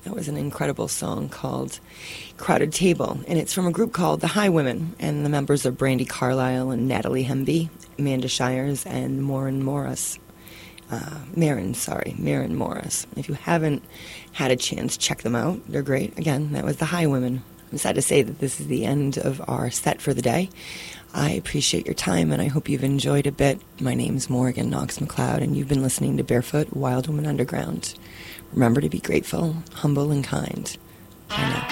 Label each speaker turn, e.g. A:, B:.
A: That was an incredible song called Crowded Table, and it's from a group called The Highwomen, and the members are Brandy Carlisle and Natalie Hemby, Amanda Shires, and Maren Morris. Maren Morris. If you haven't had a chance, check them out. They're great. Again, that was The Highwomen. I'm sad to say that this is the end of our set for the day. I appreciate your time, and I hope you've enjoyed a bit. My name's Morgan Knox McLeod, and you've been listening to Barefoot Wild Woman Underground. Remember to be grateful, humble, and kind. Bye now.